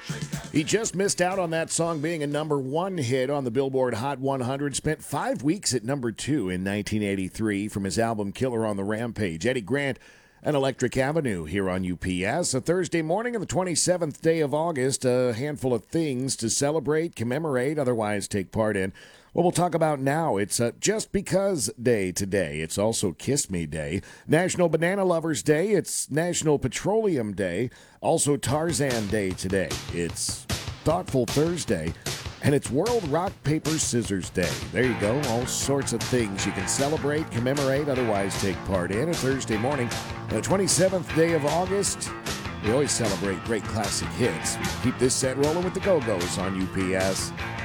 He just missed out on that song being a number one hit on the Billboard Hot 100. Spent 5 weeks at number two in 1983 from his album Killer on the Rampage. Eddie Grant and Electric Avenue here on UPS. A Thursday morning on the 27th day of August. A handful of things to celebrate, commemorate, otherwise take part in. What we'll talk about now, it's Just Because Day today. It's also Kiss Me Day. National Banana Lovers Day. It's National Petroleum Day. Also Tarzan Day today. It's Thoughtful Thursday. And it's World Rock, Paper, Scissors Day. There you go. All sorts of things you can celebrate, commemorate, otherwise take part in. A Thursday morning, the 27th day of August. We always celebrate great classic hits. Keep this set rolling with the Go-Go's on UPS.